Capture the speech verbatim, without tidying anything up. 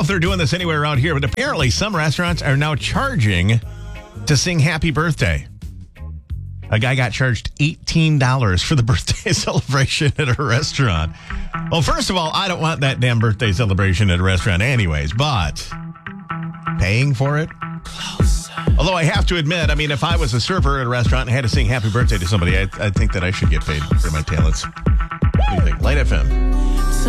they're doing this anywhere around here, but apparently some restaurants are now charging to sing happy birthday. A guy got charged eighteen dollars for the birthday celebration at a restaurant. Well, first of all, I don't want that damn birthday celebration at a restaurant anyways, but paying for it? Close. Although I have to admit, I mean, if I was a server at a restaurant and had to sing happy birthday to somebody, I, I think that I should get paid for my talents. What do you think? Light F M.